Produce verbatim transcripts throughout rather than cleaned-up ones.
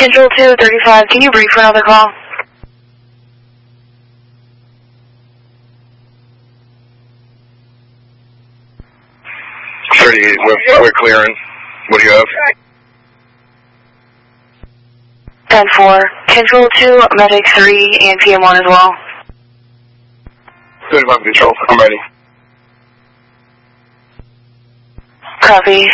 Control two thirty-five, can you brief for another call? thirty-eight, we're, we're clearing. What do you have? ten four, Control two, Medic three, and P M one as well. thirty-five Control, I'm ready. Copy.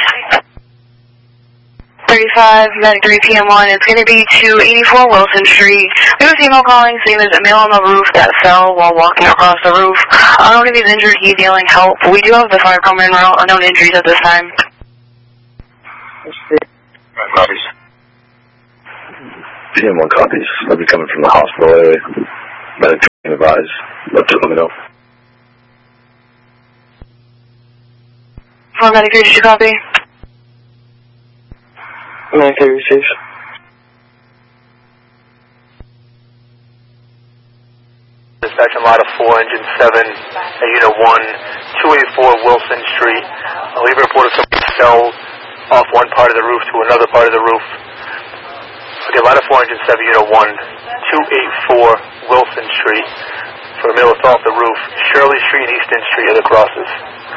thirty-five, Medic three, P M one, it's going to be two eighty-four Wilson Street. We have a female calling saying there's a male on the roof that fell while walking across the roof. I don't know if he's injured, he's yelling help. We do have the fire department route, unknown injuries at this time. Copies. P M one copies. I'll be coming from the hospital area. Medic three advise. Let me know. For Medic three, did you copy? Medic three receives. Dispatch on line of four, engine seven, at unit one, two eighty-four Wilson Street. I believe reported somebody fell off one part of the roof to another part of the roof. Okay, line of four, engine seven, unit one, two eighty-four Wilson Street. For a male that fell off the roof, Shirley Street and Easton Street are the crosses.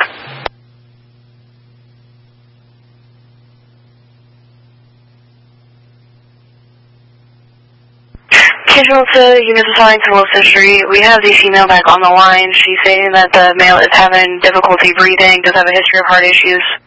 Control to units assigned to Wilson Street. We have the female back on the line. She's saying that the male is having difficulty breathing, does have a history of heart issues.